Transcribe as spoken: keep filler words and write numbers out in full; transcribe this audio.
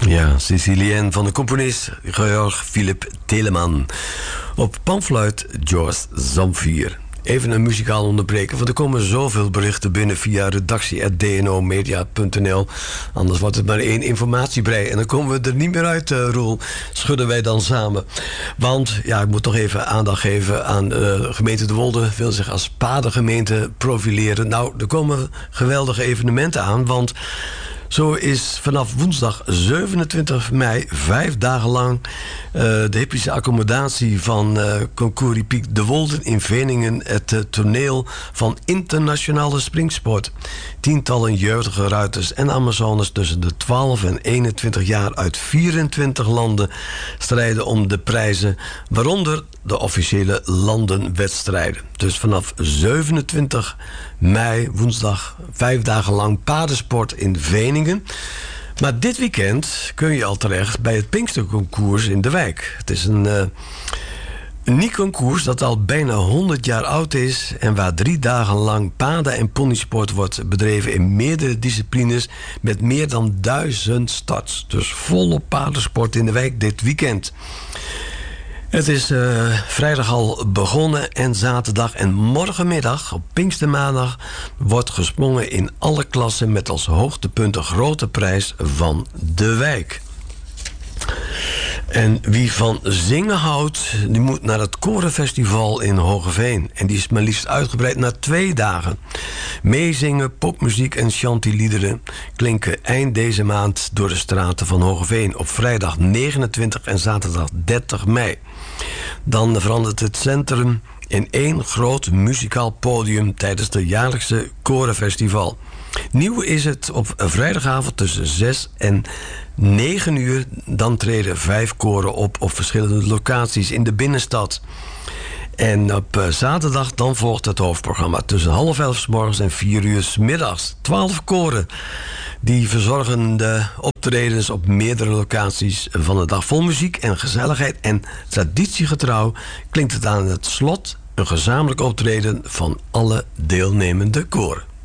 Ja, Sicilienne van de componist Georg Philipp Telemann. Op panfluit George Zamfir. Even een muzikaal onderbreken, want er komen zoveel berichten binnen via redactie at d n o media punt n l. Anders wordt het maar één informatiebrei. En dan komen we er niet meer uit, uh, Roel. Schudden wij dan samen. Want, ja, ik moet toch even aandacht geven aan uh, gemeente De Wolde. Wil zich als padengemeente profileren. Nou, er komen geweldige evenementen aan, want zo is vanaf woensdag zevenentwintig mei vijf dagen lang uh, de hippische accommodatie van uh, Concours Hippique De Wolde in Veningen het uh, toneel van internationale springsport. Tientallen jeugdige ruiters en Amazones tussen de twaalf en eenentwintig jaar uit vierentwintig landen strijden om de prijzen, waaronder de officiële landenwedstrijden. Dus vanaf zevenentwintig mei, woensdag, vijf dagen lang paardensport in Veningen. Maar dit weekend kun je al terecht bij het Pinksterconcours in de wijk. Het is een uh, uniek concours dat al bijna honderd jaar oud is en waar drie dagen lang paarden- en ponysport wordt bedreven in meerdere disciplines met meer dan duizend starts. Dus volop paardensport in de wijk dit weekend. Het is uh, vrijdag al begonnen en zaterdag en morgenmiddag op Pinkstermaandag wordt gesprongen in alle klassen met als hoogtepunt de grote prijs van de wijk. En wie van zingen houdt, die moet naar het Korenfestival in Hoogeveen. En die is maar liefst uitgebreid naar twee dagen. Meezingen, popmuziek en chantyliederen klinken eind deze maand door de straten van Hoogeveen op vrijdag negenentwintig en zaterdag dertig mei. Dan verandert het centrum in één groot muzikaal podium tijdens de jaarlijkse Korenfestival. Nieuw is het op vrijdagavond tussen zes en negen uur. Dan treden vijf koren op op verschillende locaties in de binnenstad. En op uh, zaterdag dan volgt het hoofdprogramma tussen half elf 's morgens en vier uur 's middags. Twaalf koren die verzorgen de optredens op meerdere locaties van de dag. Vol muziek en gezelligheid en traditiegetrouw klinkt het aan het slot een gezamenlijk optreden van alle deelnemende koren.